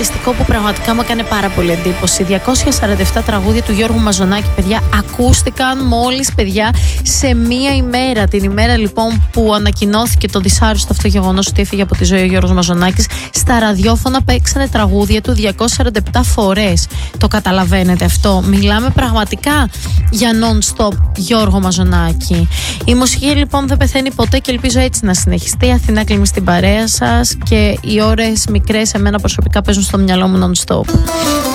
στατιστικό που πραγματικά μου έκανε πάρα πολύ εντύπωση. 247 τραγούδια του Γιώργου Μαζονάκη, παιδιά, ακούστηκαν μόλις, παιδιά, σε μία ημέρα. Την ημέρα λοιπόν που ανακοινώθηκε το δυσάρεστο αυτό γεγονός ότι έφυγε από τη ζωή ο Γιώργος Μαζονάκης, στα ραδιόφωνα παίξανε τραγούδια του 247 φορές. Το καταλαβαίνετε αυτό? Μιλάμε πραγματικά για non-stop Γιώργο Μαζονάκη. Η μουσική λοιπόν δεν πεθαίνει ποτέ και ελπίζω έτσι να συνεχιστεί. Αθηνά Κλίμη στην παρέα σας και οι ώρες μικρές εμένα προσωπικά παίζουν στο μυαλό μου non-stop.